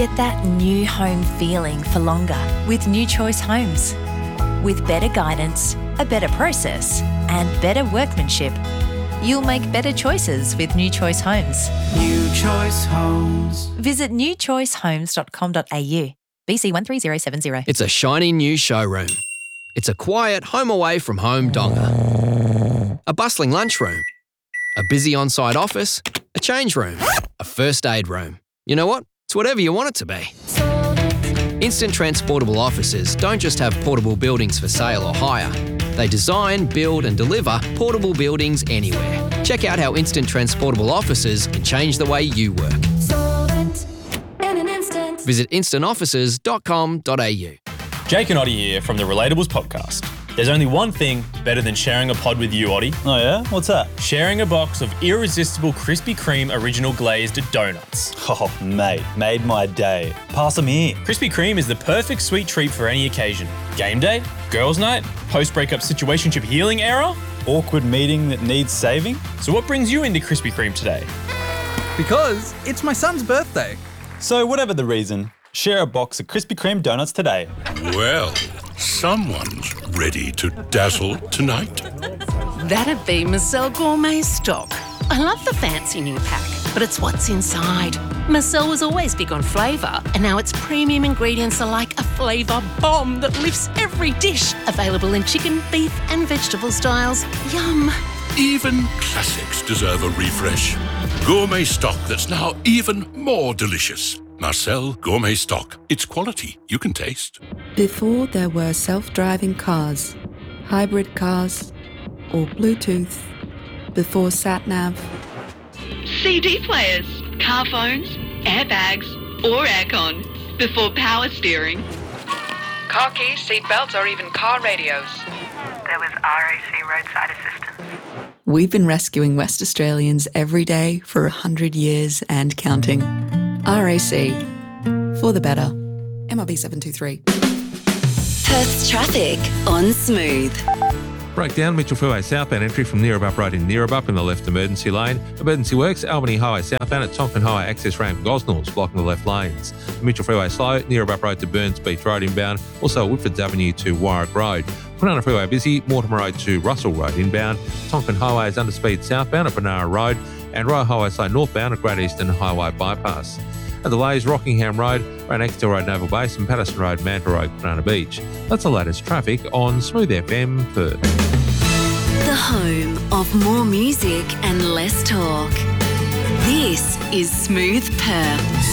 Get that new home feeling for longer with New Choice Homes. With better guidance, a better process, and better workmanship, you'll make better choices with New Choice Homes. New Choice Homes. Visit newchoicehomes.com.au. BC 13070. It's a shiny new showroom. It's a quiet home away from home donga. A bustling lunchroom. A busy on-site office. A change room. A first aid room. You know what? It's whatever you want it to be. Instant Transportable Offices don't just have portable buildings for sale or hire. They design, build and deliver portable buildings anywhere. Check out how Instant Transportable Offices can change the way you work. Visit instantoffices.com.au. Jake and Oddie here from the Relatables podcast. There's only one thing better than sharing a pod with you, Oddie. Oh yeah? What's that? Sharing a box of irresistible Krispy Kreme original glazed donuts. Oh, mate, made my day. Pass them here. Krispy Kreme is the perfect sweet treat for any occasion. Game day, girls' night, post-breakup situationship healing era. Awkward meeting that needs saving? So what brings you into Krispy Kreme today? Because it's my son's birthday. So whatever the reason, share a box of Krispy Kreme donuts today. Well, someone's ready to dazzle tonight. That'd be Marcel Gourmet Stock. I love the fancy new pack, but it's what's inside. Marcel was always big on flavour, and now its premium ingredients are like a flavour bomb that lifts every dish. Available in chicken, beef and vegetable styles. Yum. Even classics deserve a refresh. Gourmet stock that's now even more delicious. Marcel Gourmet Stock. It's quality you can taste. Before there were self-driving cars, hybrid cars, or Bluetooth, before sat-nav. CD players, car phones, airbags, or aircon, before power steering. Car keys, seat belts, or even car radios. There was RAC roadside assistance. We've been rescuing West Australians every day for 100 years and counting. RAC. For the better. MRB 723. Perth's traffic on Smooth. Breakdown, Mitchell Freeway southbound entry from Neerabup Road in Neerabup in the left emergency lane. Emergency works, Albany Highway southbound at Tonkin Highway access ramp Gosnells blocking the left lanes. Mitchell Freeway slow, Neerabup Road to Burns Beach Road inbound, also Woodfords Avenue to Warwick Road. Kwinana Freeway busy, Mortimer Road to Russell Road inbound. Tonkin Highway is underspeed southbound at Benara Road and Royal Highway slow northbound at Great Eastern Highway bypass. At the Lays, Rockingham Road, around Exeter Road, Naval Base and Patterson Road, Manta Road, Banana Beach. That's the latest traffic on Smooth FM Perth. The home of more music and less talk. This is Smooth Perth.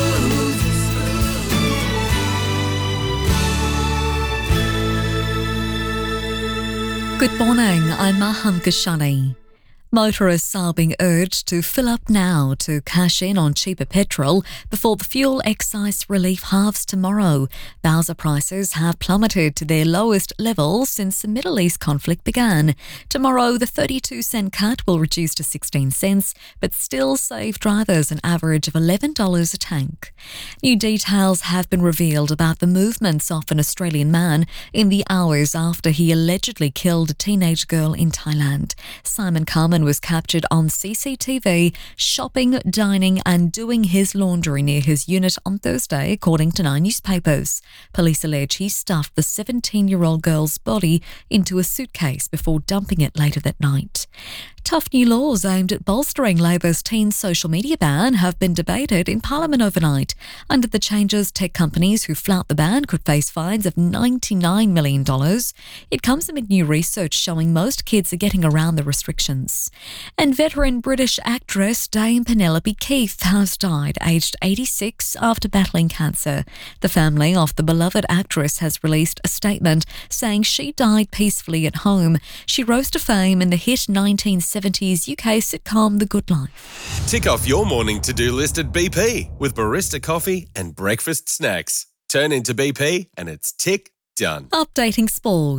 Good morning, I'm Maham Kashani. Motorists are being urged to fill up now to cash in on cheaper petrol before the fuel excise relief halves tomorrow. Bowser prices have plummeted to their lowest level since the Middle East conflict began. Tomorrow, the 32-cent cut will reduce to 16 cents, but still save drivers an average of $11 a tank. New details have been revealed about the movements of an Australian man in the hours after he allegedly killed a teenage girl in Thailand. Simon Carmen was captured on CCTV shopping, dining and doing his laundry near his unit on Thursday, according to 9 newspapers. Police allege he stuffed the 17-year-old girl's body into a suitcase before dumping it later that night. Tough new laws aimed at bolstering Labor's teen social media ban have been debated in Parliament overnight. Under the changes, tech companies who flout the ban could face fines of $99 million. It comes amid new research showing most kids are getting around the restrictions. And veteran British actress Dame Penelope Keith has died, aged 86, after battling cancer. The family of the beloved actress has released a statement saying she died peacefully at home. She rose to fame in the hit 1970s UK sitcom The Good Life. Tick off your morning to-do list at BP with barista coffee and breakfast snacks. Turn into BP and it's tick done. Updating sport.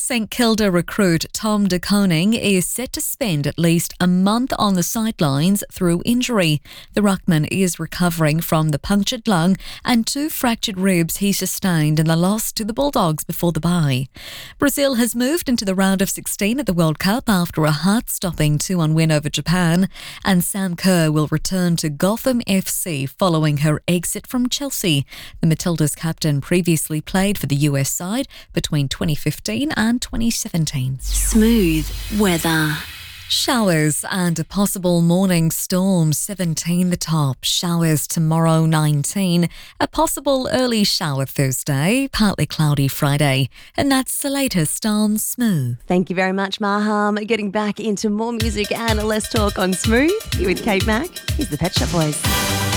St Kilda recruit Tom De Koning is set to spend at least a month on the sidelines through injury. The ruckman is recovering from the punctured lung and 2 fractured ribs he sustained in the loss to the Bulldogs before the bye. Brazil has moved into the round of 16 at the World Cup after a heart-stopping 2-1 win over Japan, and Sam Kerr will return to Gotham FC following her exit from Chelsea. The Matildas captain previously played for the US side between 2015 and 2017. Smooth weather. Showers and a possible morning storm, 17 the top. Showers tomorrow, 19. A possible early shower Thursday, partly cloudy Friday. And that's the latest on Smooth. Thank you very much, Maham. Getting back into more music and less talk on Smooth. Here with Kate Mack. Here's the Pet Shop Boys.